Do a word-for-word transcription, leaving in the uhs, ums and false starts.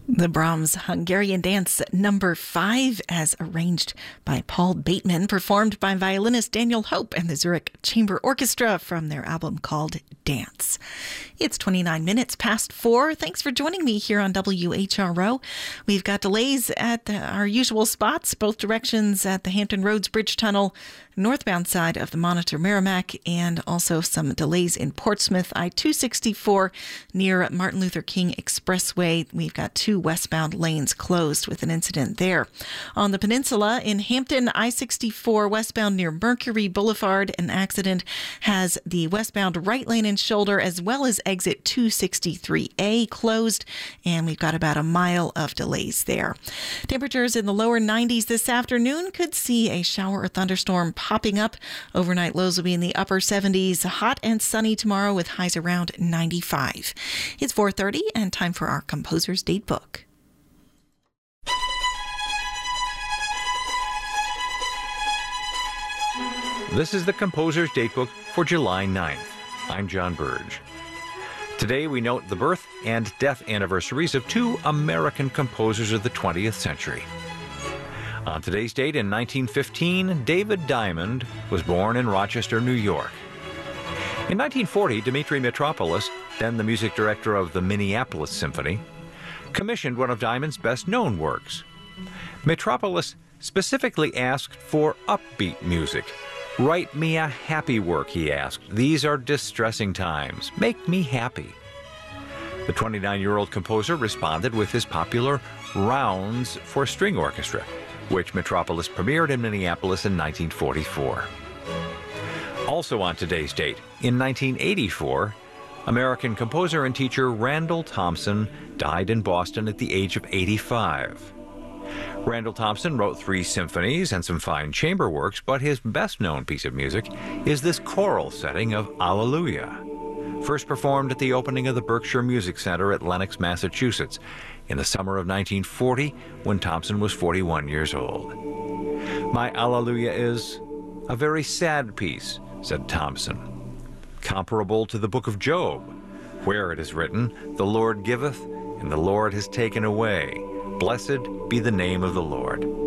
The Brahms Hungarian Dance number five, as arranged by Paul Bateman, performed by violinist Daniel Hope and the Zurich Chamber Orchestra from their album called Dance. It's twenty-nine minutes past four. Thanks for joining me here on W H R O. We've got delays at the, our usual spots, both directions at the Hampton Roads Bridge Tunnel, northbound side of the Monitor Merrimack, and also some delays in Portsmouth, I two sixty-four near Martin Luther King Expressway. We've got two westbound lanes closed with an incident there. On the peninsula in Hampton, I sixty-four westbound near Mercury Boulevard, an accident has the westbound right lane and shoulder as well as exit two sixty-three A closed, and we've got about a mile of delays there. Temperatures in the lower nineties this afternoon. Could see a shower or thunderstorm popping up. Overnight lows will be in the upper seventies. Hot and sunny tomorrow with highs around ninety-five. It's four thirty and time for our Composer's Date Book. This is the Composer's Date Book for July ninth. I'm John Burge. Today we note the birth and death anniversaries of two American composers of the twentieth century. On today's date in nineteen fifteen, David Diamond was born in Rochester, New York. In nineteen forty, Dmitri Mitropoulos, then the music director of the Minneapolis Symphony, commissioned one of Diamond's best-known works. Mitropoulos specifically asked for upbeat music. "Write me a happy work," he asked. "These are distressing times. Make me happy." The twenty-nine-year-old composer responded with his popular Rounds for String Orchestra, which Mitropoulos premiered in Minneapolis in nineteen forty-four. Also on today's date, in nineteen eighty-four, American composer and teacher Randall Thompson died in Boston at the age of eighty-five. Randall Thompson wrote three symphonies and some fine chamber works, but his best-known piece of music is this choral setting of Alleluia, first performed at the opening of the Berkshire Music Center at Lenox, Massachusetts, in the summer of nineteen forty, when Thompson was forty-one years old. "My Alleluia is a very sad piece," said Thompson, "comparable to the book of Job, where it is written, 'The Lord giveth, and the Lord has taken away. Blessed be the name of the Lord.'